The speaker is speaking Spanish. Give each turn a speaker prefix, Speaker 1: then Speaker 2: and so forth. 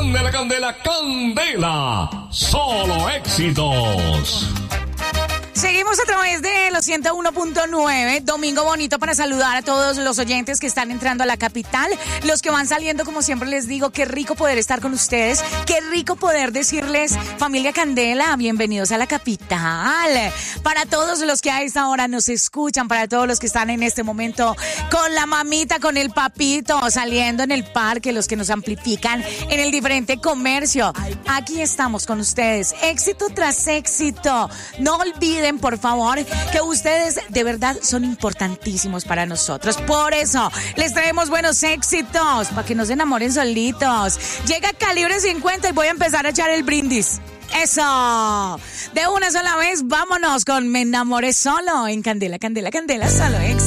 Speaker 1: Candela, candela, candela. Solo éxitos.
Speaker 2: Seguimos a través de los 101.9, domingo bonito para saludar a todos los oyentes que están entrando a la capital, los que van saliendo, como siempre les digo, qué rico poder estar con ustedes, qué rico poder decirles, familia Candela, bienvenidos a la capital, para todos los que a esta hora nos escuchan, para todos los que están en este momento con la mamita, con el papito, saliendo en el parque, los que nos amplifican en el diferente comercio, aquí estamos con ustedes, éxito tras éxito, no olviden por favor que ustedes de verdad son importantísimos para nosotros, por eso les traemos buenos éxitos para que no se enamoren solitos. Llega Calibre 50 y voy a empezar a echar el brindis. Eso, de una sola vez vámonos con Me Enamoré Solo en Candela, Candela, Candela, solo éxito.